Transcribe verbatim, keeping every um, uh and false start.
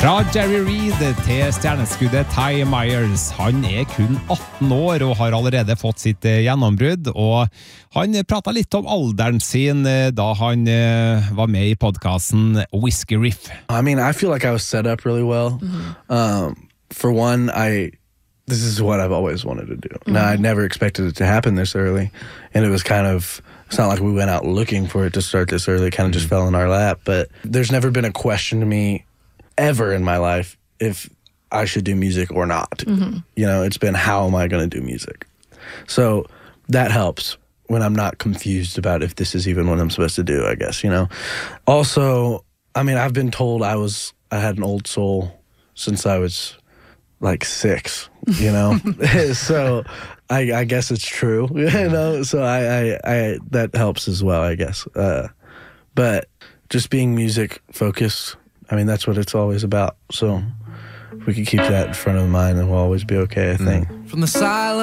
Fra Jerry Reed til stjerneskuddet Ty Myers. Han er kun atten år og har allerede fått sitt gjennombrudd, og han pratet litt om alderen sin da han var med I podcasten Whiskey Riff. I mean, I feel like I was set up really well. Mm-hmm. Um, for one, I this is what I've always wanted to do. Mm-hmm. Now, I never expected it to happen this early, and it was kind of, it's not like we went out looking for it to start this early, it kind of just fell in our lap, but there's never been a question to me ever in my life if I should do music or not. Mm-hmm. You know, it's been, how am I going to do music? So that helps when I'm not confused about if this is even what I'm supposed to do, I guess, you know. Also, I mean, I've been told I was, I had an old soul since I was like six, you know. So I, I guess it's true, you know. So I, I, I that helps as well, I guess. Uh, but just being music focused, I mean, that's what it's always about. So if we can keep that in front of mind, then we'll always be okay, I think. From the silence